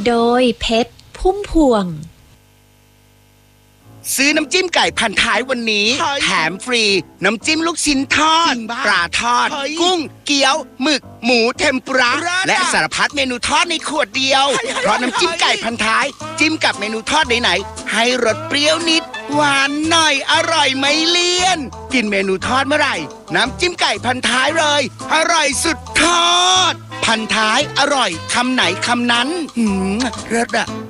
โดยเพชรพุ่มพวงซื้อน้ำจิ้มไก่พันท้ายวันนี้แถมฟรีน้ำจิ้มลูกชิ้นทอดปลาทอดกุ้งเกี๊ยวหมึกหมูเทมปุระและสารพัดเมนูทอดในขวดเดียวเพราะน้ำจิ้มไก่พันท้ายจิ้มกับเมนูทอดไหนๆให้รสเปรี้ยวนิดหวานหน่อยอร่อยไม่เลี่ยนกินเมนูทอดเมื่อไหร่น้ำจิ้มไก่พันท้ายเลยอร่อยสุดทอดพันท้ายอร่อยคำไหนคำนั้นเลิศอะ